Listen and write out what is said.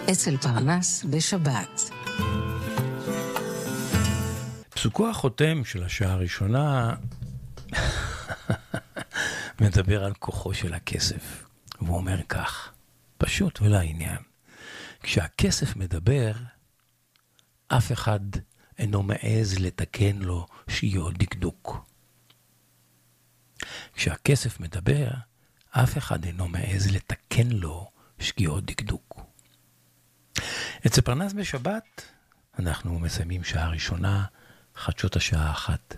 אצל פרנס בשבת. פסוקו החותם של השעה הראשונה מדבר על כוחו של הכסף. והוא אומר כך, פשוט ולעניין. כשהכסף מדבר, אף אחד אינו מעז לתקן לו שיהיה עוד דקדוק. כשהכסף מדבר, אף אחד אינו מעז לתקן לו שיהיה עוד דקדוק. אצל פרנס בשבת, אנחנו מסיימים שעה ראשונה, חדשות השעה 1,